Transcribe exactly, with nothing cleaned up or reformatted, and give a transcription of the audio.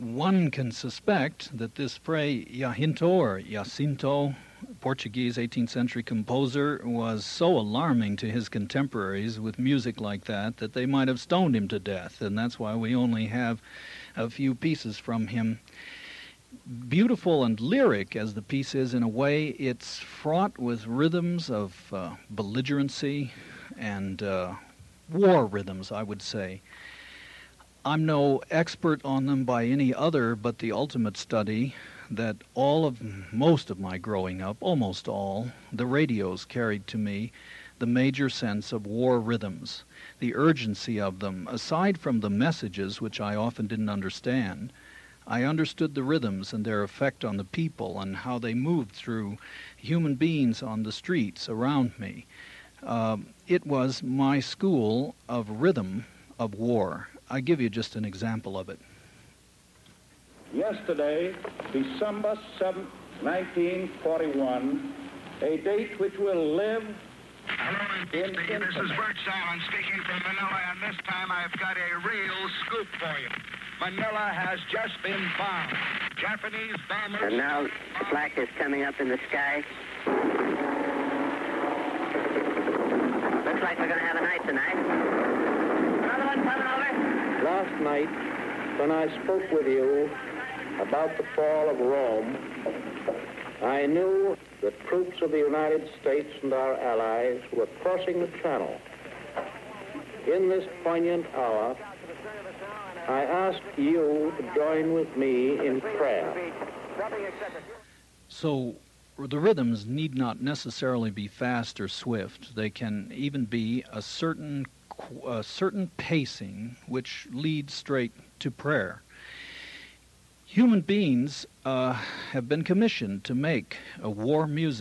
one can suspect that this Frei Jacinto, or Jacinto, Portuguese eighteenth century composer, was so alarming to his contemporaries with music like that that they might have stoned him to death, and that's why we only have a few pieces from him. Beautiful and lyric as the piece is in a way, it's fraught with rhythms of uh, belligerency and uh, war rhythms, I would say. I'm no expert on them by any other but the ultimate study that all of, most of my growing up, almost all, the radios carried to me the major sense of war rhythms, the urgency of them. Aside from the messages, which I often didn't understand, I understood the rhythms and their effect on the people and how they moved through human beings on the streets around me. Uh, it was my school of rhythm of war. I give you just an example of it. Yesterday, December seventh, nineteen forty-one, a date which will live. Hello, in this is Bert Salmon speaking from Manila, and this time I've got a real scoop for you. Manila has just been bombed. Japanese bombers... And now the flak is coming up in the sky. Looks like we're going to have a night tonight. Another one coming over. Last night, when I spoke with you about the fall of Rome, I knew that troops of the United States and our allies were crossing the Channel. In this poignant hour, I ask you to join with me in prayer. So the rhythms need not necessarily be fast or swift. They can even be a certain a certain pacing which leads straight to prayer. Human beings uh, have been commissioned to make a war music